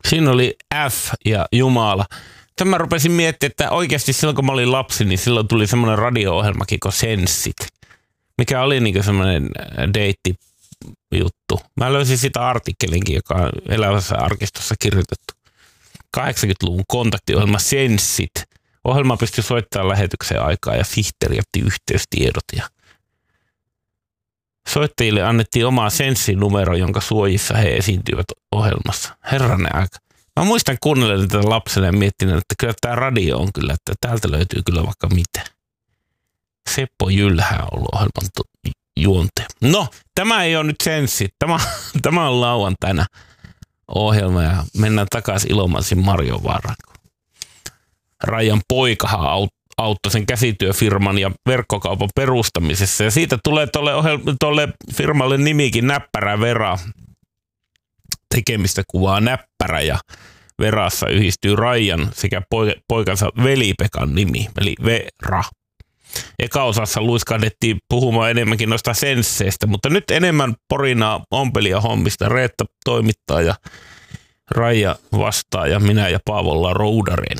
Siinä oli F ja Jumala. Sitten mä rupesin miettimään, että oikeasti silloin kun mä olin lapsi, niin silloin tuli semmoinen radio-ohjelmakin kuin Senssit, mikä oli niinku semmoinen deittijuttu. Mä löysin sitä artikkelinkin, joka on Elävässä arkistossa kirjoitettu. 80-luvun kontaktiohjelma Senssit. Ohjelma pystyi soittamaan lähetyksen aikaa ja sihteeri otti yhteystiedot. Ja soittajille annettiin oma Senssi-numero, jonka suojissa he esiintyivät ohjelmassa. Herranen aika. Mä muistan kuunnella tätä lapsena ja miettinyt, että kyllä tämä radio on kyllä, että täältä löytyy kyllä vaikka mitä. Seppo Jylhä on ollut ohjelman juonteen. No, tämä ei ole nyt Senssi. Tämä on lauantaina ohjelma ja mennään takaisin Ilomantsin Marjovaaraan. Rajan poikahan auttoi sen käsityöfirman ja verkkokaupan perustamisessa ja siitä tulee tolle firmalle nimikin Näppärä Vera. Tekemistä kuvaa Näppärä ja Verassa yhdistyy Rajan sekä poikansa veli-Pekan nimi, eli Vera. Eka osassa luiskahdettiin puhumaan enemmänkin noista sensseistä, mutta nyt enemmän porinaa ompelia hommista. Reetta toimittaa ja Raija vastaa ja minä ja Paavo ollaan roudareina.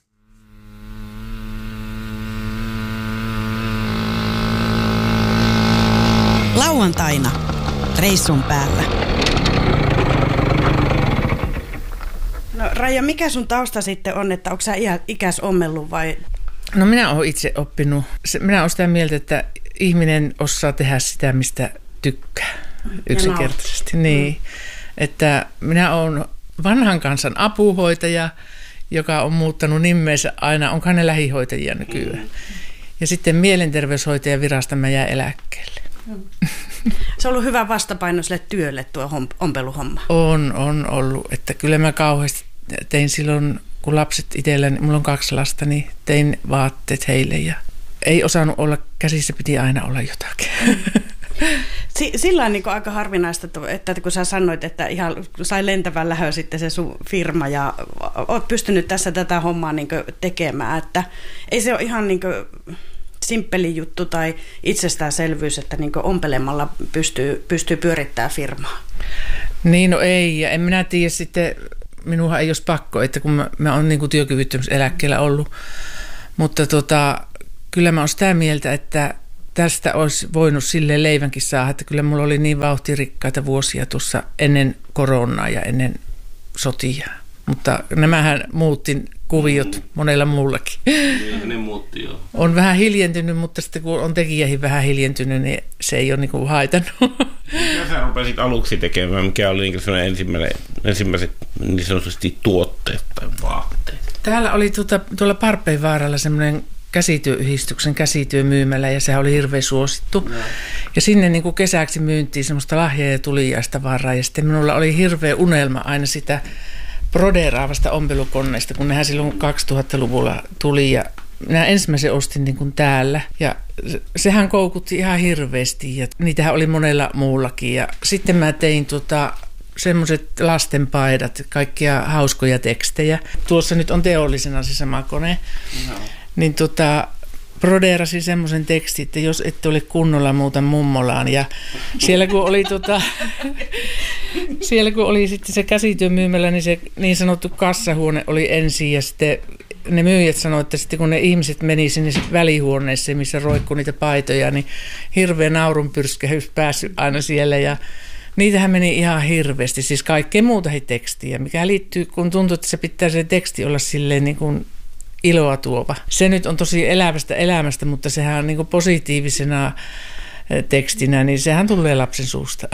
Lauantaina reissun päällä. No Raija, mikä sun tausta sitten on, että onko sä ikäs ommellut vai? No minä olen itse oppinut. Minä olen sitä mieltä, että ihminen osaa tehdä sitä, mistä tykkää yksinkertaisesti. Niin, että minä olen vanhan kansan apuhoitaja, joka on muuttanut nimeensä aina, on hänen lähihoitajia nykyään. Ja sitten mielenterveyshoitajan virasta mä jään eläkkeelle. Se on ollut hyvä vastapaino sille työlle tuo ompeluhomma. On ollut, että kyllä mä kauheasti tein silloin, kun lapset itselläni, mulla on 2 lasta, niin tein vaatteet heille ja ei osannut olla, käsissä piti aina olla jotakin. Sillä on niin aika harvinaista, että kun sä sanoit, että ihan sai lentävän lähö sitten se sun firma ja oot pystynyt tässä tätä hommaa niin tekemään, että ei se ole ihan niin simppeli juttu tai itsestäänselvyys, että niin ompelemalla pystyy pyörittämään firmaa. Niin, no ei, ja en minä tiedä sitten, minunhan ei olisi pakko, että kun mä oon niin työkyvyttömyyseläkkeellä ollut, mutta kyllä mä oon sitä mieltä, että tästä olisi voinut silleen leivänkin saada, että kyllä mulla oli niin vauhtirikkaita vuosia tuossa ennen koronaa ja ennen sotia. Mutta nämähän muutti kuviot monella muullakin. Niin, ne muutti joo. On vähän hiljentynyt, mutta sitten kun on tekijäkin vähän hiljentynyt, niin se ei ole niinku haitannut. Mitä sä rupesit aluksi tekemään? Mikä oli niinku ensimmäiset niin sanotusti tuotteet tai vaatteet? Täällä oli tuolla Parpeenvaaralla semmoinen käsityöyhdistyksen käsityömyymälä ja sehän oli hirveän suosittu. No. Ja sinne niin kuin kesäksi myyntiin semmoista lahja- ja tuliaistavaraa ja sitten minulla oli hirveä unelma aina sitä broderaavasta ompelukoneesta, kun nehän silloin 2000-luvulla tuli ja minä ensimmäisen ostin niin kuin täällä ja sehän koukutti ihan hirveästi ja niitähän oli monella muullakin ja sitten mä tein semmoiset lastenpaidat, kaikkia hauskoja tekstejä. Tuossa nyt on teollisena se sama kone. No. Niin brodeerasin semmoisen tekstin, että jos ette ole kunnolla muuta mummolaan. Ja siellä kun oli sitten se käsityömyymälä, niin se niin sanottu kassahuone oli ensin ja sitten ne myyjät sanoivat, että sitten kun ne ihmiset meni sinne välihuoneeseen, missä roikkui niitä paitoja, niin hirveä naurunpyrskähys päässyt aina siellä ja niitähän meni ihan hirveästi, siis kaikkea muutakin tekstiä, mikä liittyy, kun tuntuu, että se pitää se teksti olla silleen niin kuin iloa tuova. Se nyt on tosi elävästä elämästä, mutta sehän on niin kuin positiivisena tekstinä, niin sehän tulee lapsen suusta.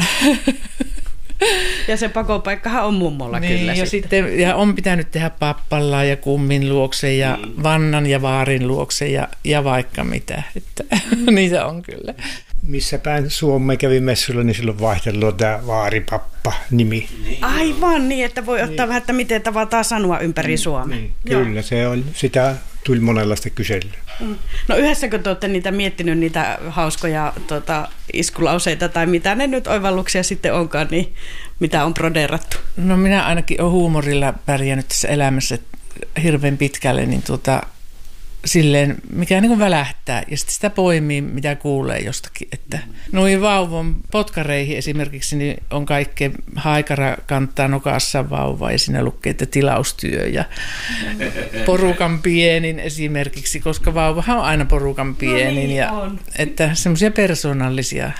Ja se pakopaikkahan on mummolla niin, kyllä. Ja on pitänyt tehdä pappalaa ja kummin luokse ja vannan ja vaarin luokse ja vaikka mitä. Että, niitä on kyllä. Missä päin Suomeen kävi messuilla, niin silloin vaihtelua tämä vaaripappa-nimi. Aivan niin, että voi ottaa vähän, että miten tavataan sanoa ympäri Suomea. Niin, kyllä, se on, sitä tuli monenlaista kyselyä. No yhdessäkö te olette miettinyt niitä hauskoja iskulauseita tai mitä ne nyt oivalluksia sitten onkaan, niin mitä on brodeerattu? No minä ainakin olen huumorilla pärjännyt tässä elämässä hirveän pitkälle, niin silleen, mikä niin kuin välähtää ja sitten sitä poimii, mitä kuulee jostakin. Että noin vauvan potkareihin esimerkiksi niin on kaikkea haikara kantaa nokassa vauvaa ja siinä lukee, että tilaustyö ja porukan pienin esimerkiksi, koska vauvahan on aina porukan pienin. No niin, ja on. että semmoisia persoonallisia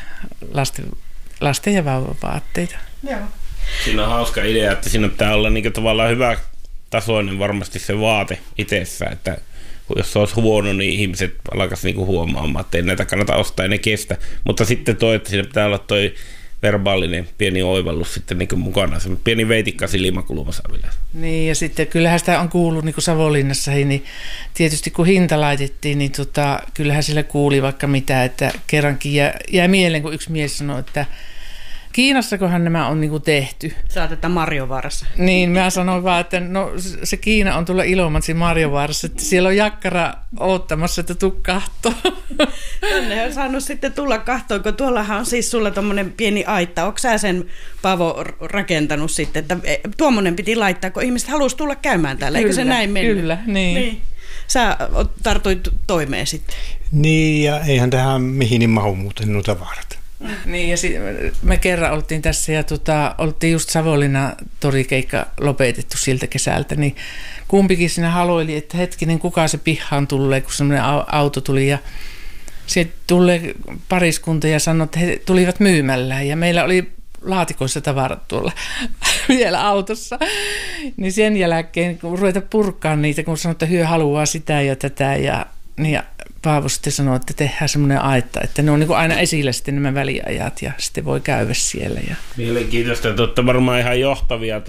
lasten ja vauvan vaatteita. Joo. Siinä on hauska idea, että siinä pitää olla niin tavallaan hyvä tasoinen varmasti se vaate itsessä, että jos se olisi huono, niin ihmiset alkaisi niinku huomaamaan, että ei näitä kannata ostaa, ei ne kestä. Mutta sitten että siinä pitää olla toi verbaalinen pieni oivallus sitten niinku mukana, se pieni veitikka silmäkulmassa vielä. Niin, ja sitten kyllähän sitä on kuullut niin kuin Savonlinnassakin, niin tietysti kun hinta laitettiin, niin kyllähän sillä kuuli vaikka mitä, että kerrankin jää mieleen, kun yksi mies sanoi, että Kiinassakohan nämä on niinku tehty. Saatetaan Marjovaarassa. Niin, mä sanoin vaan, että no se Kiina on tuolla Ilomantsin Marjovaarassa, että siellä on jakkara oottamassa, että tuu kahtoo. Tänne on saanut sitten tulla kahtoon, kun tuollahan on siis sulla tommonen pieni aitta. Onko sä sen, Paavo, rakentanut sitten, että tuommoinen piti laittaa, kun ihmiset halusi tulla käymään täällä, eikö se näin mennyt? Kyllä, niin. Sä tartuit toimeen sitten. Niin, ja eihän tähän mihin mahu muuten nuo tavarat. Niin, ja me kerran oltiin tässä ja oltiin just Savonlinnan torikeikka lopetettu siltä kesältä, niin kumpikin siinä haloili, että hetkinen, kuka se pihaan tulee, kun semmoinen auto tuli ja sieltä tulee pariskunta ja sanoi, että he tulivat myymällä ja meillä oli laatikoissa tavarat tuolla vielä autossa. Niin sen jälkeen, kun ruveta purkaan niitä, kun sanoi, että hyö haluaa sitä ja tätä ja niin Paavo sitten sanoi, että tehdään semmoinen aitta, että ne on niin kuin aina esillä sitten nämä väliajat ja sitten voi käydä siellä. Ja Mielenkiintoista, että varmaan ihan johtavia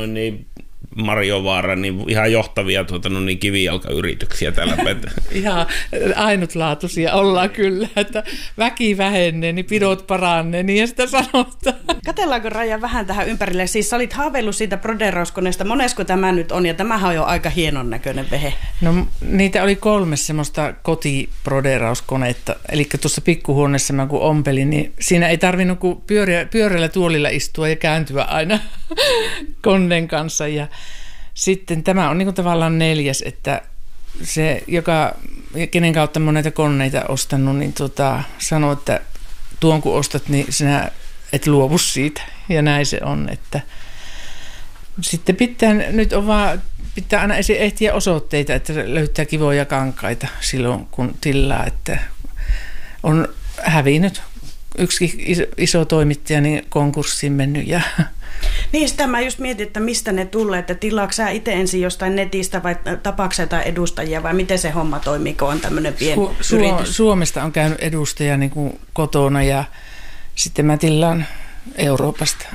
Marjovaara, niin ihan johtavia kivijalkayrityksiä tällä päivänä. Ihan ainutlaatuisia ollaan kyllä, että väki vähenee, niin pidot paranee, niin ja sitä sanotaan. Katellaanko Raija vähän tähän ympärille? Siis sä olit haaveillut siitä broderauskoneesta, monesko tämä nyt on, ja tämähän on jo aika hienon näköinen vehe. No niitä oli 3 semmoista kotibroderauskonetta, eli tuossa pikkuhuoneessa mä kun ompelin, niin siinä ei tarvinnut kuin pyöreällä tuolilla istua ja kääntyä aina koneen kanssa ja sitten tämä on niin kuin tavallaan 4, että se, kenen kautta mä oon näitä koneita ostanut, niin sanoo, että tuon kun ostat, niin sinä et luovu siitä. Ja näin se on, että sitten pitää aina ehtiä osoitteita, että löytää kivoja kankaita silloin, kun tilaa, että on hävinnyt. Yksi iso toimittaja niin konkurssiin mennyt ja niin, sitä mä just mietin, että mistä ne tulee, että tilaatko sä itse ensin jostain netistä vai tapaatko jotain edustajia vai miten se homma toimii, kun on tämmöinen pieni yritys? Suomesta on käynyt edustaja niin kuin kotona ja sitten mä tilaan Euroopasta.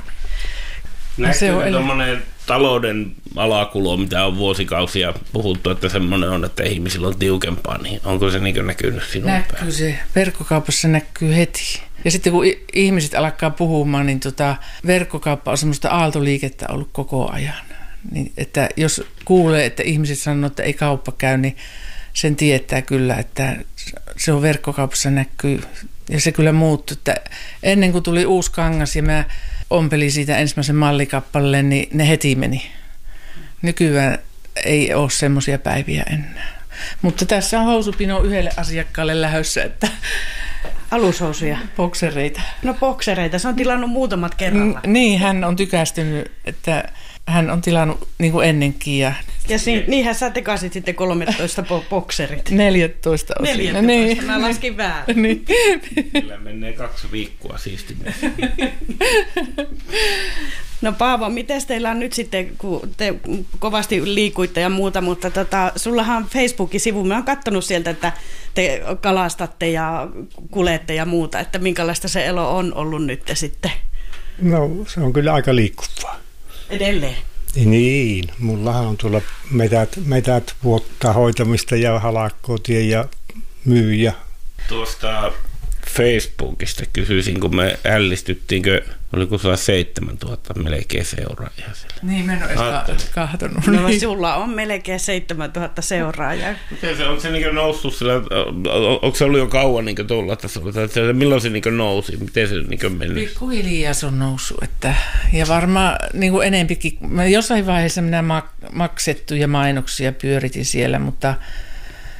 Näkyy tuommoinen talouden alakulo, mitä on vuosikausia puhuttu, että semmoinen on, että ihmisillä on tiukempaa, niin onko se niin näkynyt sinun päin? Näkyy se. Verkkokaupassa näkyy heti. Ja sitten kun ihmiset alkaa puhumaan, niin verkkokauppa on semmoista aaltoliikettä ollut koko ajan. Niin, että jos kuulee, että ihmiset sanoo, että ei kauppa käy, niin sen tietää kyllä, että se on verkkokaupassa näkyy. Ja se kyllä muuttui. Että ennen kuin tuli uusi kangas ja mä ompelin siitä ensimmäisen mallikappaleen, niin ne heti meni. Nykyään ei ole semmoisia päiviä enää. Mutta tässä on housupino yhdelle asiakkaalle lähdössä, että alushousuja. Boksereita. No boksereita, se on tilannut muutamat kerralla. Niin, hän on tykästynyt, että hän on tilannut niin kuin ennenkin. Ja niinhän sä tekasit sitten 13 bokserit. 14 osin. 14, niin. Mä laskin väärin. Niin. Sillä menee 2 viikkoa siistimme. No Paavo, miten teillä on nyt sitten, kun te kovasti liikuitte ja muuta, mutta sullahan on Facebookin sivu, mä oon katsonut sieltä, että te kalastatte ja kulette ja muuta, että minkälaista se elo on ollut nyt sitten? No se on kyllä aika liikkuvaa. Edelleen? Niin, mullahan on tuolla metät vuottaa hoitamista ja halakkootien ja myyjä. Tuosta Facebookista kysyisin, kun me ällistyttiinkö, oliko sulla 7000 melkein seuraajaa siellä? Niin, mä en ole edes kahdonnut. No sulla on melkein 7000 seuraajaa. Miten se, onko se niin noussut sillä, onko se ollut jo kauan niin tuolla tasolla? Milloin se niin nousi? Miten se niin meni? Pikkuhiljaa se on noussut. Ja varmaan niin kuin enempikin, jossain vaiheessa minä maksettuja mainoksia pyöritin siellä, mutta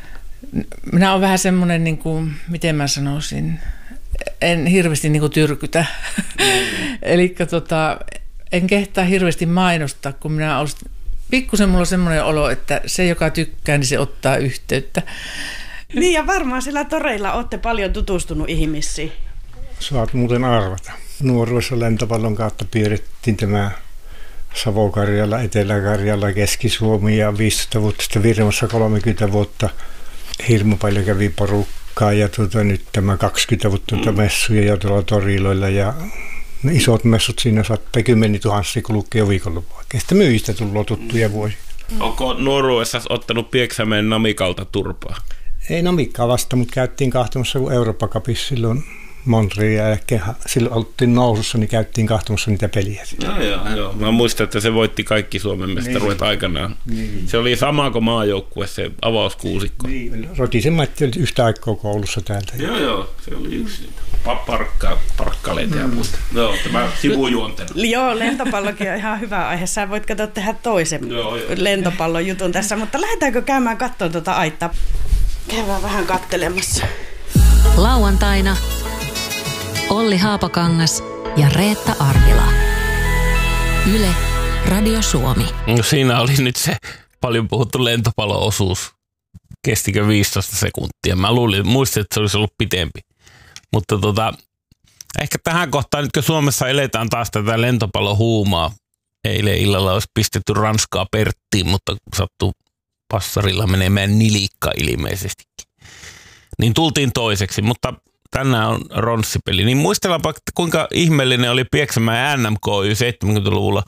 Minä olen vähän semmoinen, niin kuin, miten mä sanoisin, en hirveästi niin kuin tyrkytä. Eli en kehtaa hirveästi mainostaa, kun minä olen, pikkusen mulla on semmoinen olo, että se, joka tykkää, niin se ottaa yhteyttä. Niin ja varmaan sillä toreilla olette paljon tutustunut ihmisiin. Saat muuten arvata. Nuoruudessa lentopallon kautta piirrettiin tämä Savo-Karjala, Etelä-Karjala, Keski-Suomi ja 15 vuotta sitten Virmassa 30 vuotta. Hirmu paljon kävi porukkaa ja nyt tämä 20 vuotta messuja ja tuolla toriloilla ja ne isot messut siinä saattaa 10 000 kulkea jo viikonloppuun. Sitten myyjistä tullut tuttuja vuosia. Onko nuoruudessa ottanut Pieksämeen Namikalta turpaa? Ei Namikkaa vasta, mutta käyttiin kahtomassa kuin Eurooppa Cupissa silloin Montreal. Silloin oltiin nousussa, niin käyttiin kahtomassa niitä peliä. Joo. Mä muistan, että se voitti kaikki Suomen mestaruudet niin aikanaan. Niin. Se oli sama kuin maajoukkue, se avauskuusikko. Niin. Rotisen Matti oli yhtä aikaa koulussa täältä. Joo, se oli yksi. Parkkaleita ja muuta. Joo, tämä sivujuontena. Joo, lentopallokin on ihan hyvä aihe. Sä voit tehdä toisen lentopallon jutun tässä, mutta lähdetäänkö käymään katsomaan tuota aittaa? Käydään vähän kattelemassa. Lauantaina Olli Haapakangas ja Reetta Arvila. Yle, Radio Suomi. No siinä oli nyt se paljon puhuttu lentopallo-osuus. Kestikö 15 sekuntia? Mä muistin, että se olisi ollut pitempi. Mutta ehkä tähän kohtaan, nyt kun Suomessa eletään taas tätä lentopallohuumaa. Eilen illalla olisi pistetty Ranskaa Perttiin, mutta sattuu passarilla menemään nilikka ilmeisestikin. Niin tultiin toiseksi, mutta tänään on ronssipeli. Niin muistellaanpa, kuinka ihmeellinen oli Pieksämäen NMKY 70-luvulla.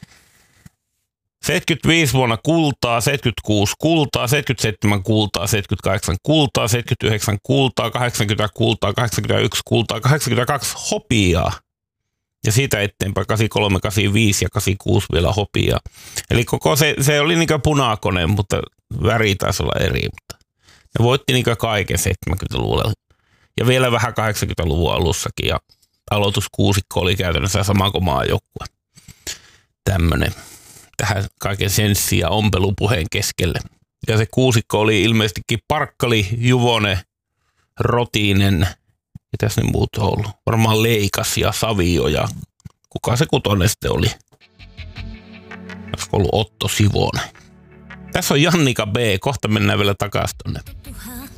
75 vuonna kultaa, 76 kultaa, 77 kultaa, 78 kultaa, 79 kultaa, 80 kultaa, 81 kultaa, 82 hopeaa. Ja siitä eteenpäin 83, 85 ja 86 vielä hopeaa. Eli koko se oli niin kuin punakone, mutta väri taisi olla eri. Mutta ne voitti niin kuin kaiken 70-luvulla. Ja vielä vähän 80-luvun alussakin. Ja aloituskuusikko oli käytännössä sama kuin maajoukkue. Tämmöinen. Tähän kaiken senssi ja ompelupuheen keskelle. Ja se kuusikko oli ilmeisestikin Parkkali, Juvonen, Rotinen. Mitäs ne muut on ollut? Varmaan Leikas ja Savio ja kuka se kutonen sitten oli? Olisiko ollut Otto Sivonen? Tässä on Jannika B. Kohta mennään vielä takaisin tonne